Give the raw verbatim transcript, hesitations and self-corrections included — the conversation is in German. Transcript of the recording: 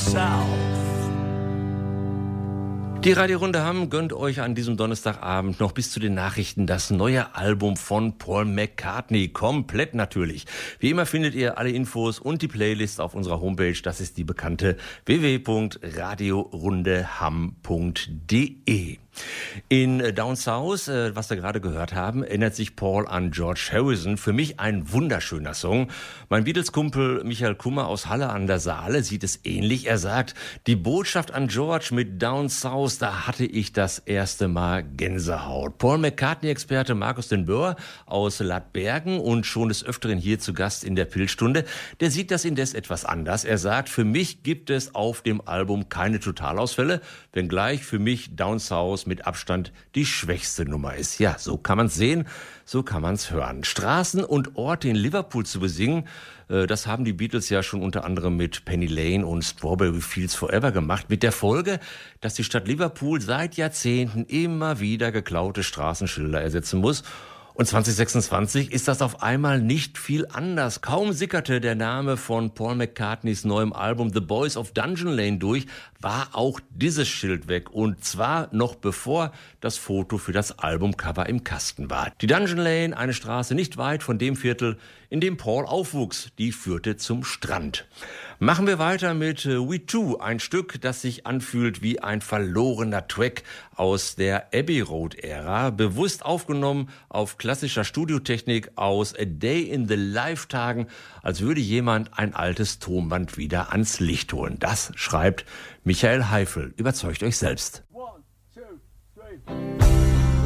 South. Die Radiorunde Hamm gönnt euch an diesem Donnerstagabend noch bis zu den Nachrichten das neue Album von Paul McCartney. Komplett natürlich. Wie immer findet ihr alle Infos und die Playlist auf unserer Homepage. Das ist die bekannte w w w punkt radiorundehamm punkt d e. In Down South, äh, was wir gerade gehört haben, erinnert sich Paul an George Harrison. Für mich ein wunderschöner Song. Mein Beatles-Kumpel Michael Kummer aus Halle an der Saale sieht es ähnlich. Er sagt, die Botschaft an George mit Down South, da hatte ich das erste Mal Gänsehaut. Paul McCartney-Experte Markus den Böhr aus Ladbergen und schon des Öfteren hier zu Gast in der Pillstunde, der sieht das indes etwas anders. Er sagt, für mich gibt es auf dem Album keine Totalausfälle, wenngleich für mich Down South mit Abstand die schwächste Nummer ist. Ja, so kann man es sehen, so kann man es hören. Straßen und Orte in Liverpool zu besingen, äh, das haben die Beatles ja schon unter anderem mit Penny Lane und Strawberry Fields Forever gemacht, mit der Folge, dass die Stadt Liverpool seit Jahrzehnten immer wieder geklaute Straßenschilder ersetzen muss. Und zwanzig sechsundzwanzig ist das auf einmal nicht viel anders. Kaum sickerte der Name von Paul McCartneys neuem Album The Boys of Dungeon Lane durch, war auch dieses Schild weg. Und zwar noch bevor das Foto für das Albumcover im Kasten war. Die Dungeon Lane, eine Straße nicht weit von dem Viertel, in dem Paul aufwuchs, die führte zum Strand. Machen wir weiter mit We Two, ein Stück, das sich anfühlt wie ein verlorener Track aus der Abbey Road-Ära, bewusst aufgenommen auf klassischer Studiotechnik aus A Day in the Life-Tagen, als würde jemand ein altes Tonband wieder ans Licht holen. Das schreibt Michael Heifel. Überzeugt euch selbst.